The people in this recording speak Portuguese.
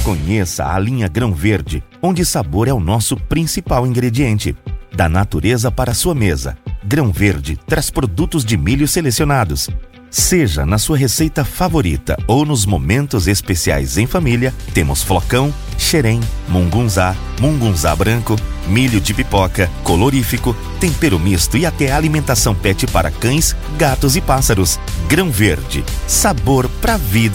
Conheça a linha Grão Verde, onde sabor é o nosso principal ingrediente. Da natureza para a sua mesa, Grão Verde traz produtos de milho selecionados. Seja na sua receita favorita ou nos momentos especiais em família, temos flocão, xerém, mungunzá, mungunzá branco, milho de pipoca, colorífico, tempero misto e até alimentação pet para cães, gatos e pássaros. Grão Verde, sabor pra vida.